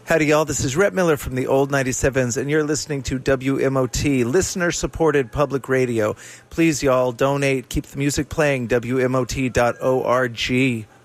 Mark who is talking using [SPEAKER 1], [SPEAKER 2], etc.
[SPEAKER 1] Howdy, y'all. This is Rhett Miller from the Old 97s, and you're listening to WMOT, listener-supported public radio. Please, y'all, donate. Keep the music playing, WMOT.org.